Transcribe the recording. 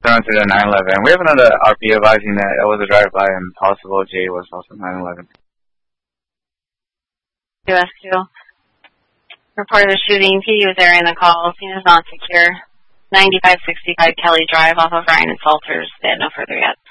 going through the 911. We have another RP advising that it was a drive-by and possible J was also 911. USQ. Reported a shooting. PD was airing the call. Scene is not secure. 9565 Kelly Drive off of Ryan and Salters. They had no further yet.